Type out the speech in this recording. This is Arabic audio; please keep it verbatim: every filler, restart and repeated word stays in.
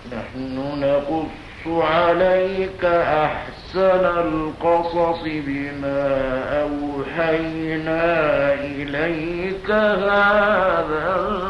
نحن نقص عليك أحسن القصص بما أوحينا إليك هذا